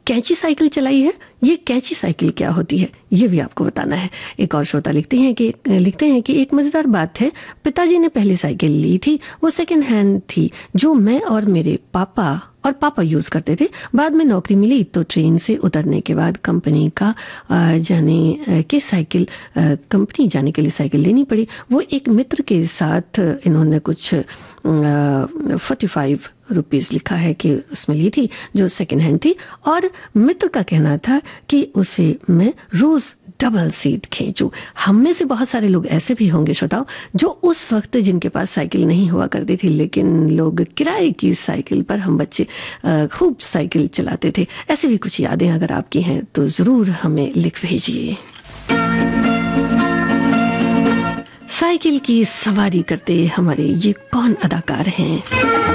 कैंची साइकिल चलाई है। ये कैंची साइकिल क्या होती है ये भी आपको बताना है। एक और श्रोता लिखते हैं कि एक मजेदार बात है, पिताजी ने पहली साइकिल ली थी, वो सेकंड हैंड थी, जो मैं और मेरे पापा यूज करते थे। बाद में नौकरी मिली तो ट्रेन से उतरने के बाद कंपनी जाने के लिए साइकिल लेनी पड़ी। वो एक मित्र के साथ इन्होंने कुछ 45 रुपीज लिखा है कि उसमें ली थी, जो सेकंड हैंड थी, और मित्र का कहना था कि उसे मैं रोज डबल सीट खींचूं। हम में से बहुत सारे लोग ऐसे भी होंगे श्रोताओ, जो उस वक्त जिनके पास साइकिल नहीं हुआ करती थी, लेकिन लोग किराए की साइकिल पर, हम बच्चे खूब साइकिल चलाते थे। ऐसे भी कुछ यादें अगर आपकी हैं तो जरूर हमें लिख भेजिए। साइकिल की सवारी करते हमारे ये कौन अदाकार हैं?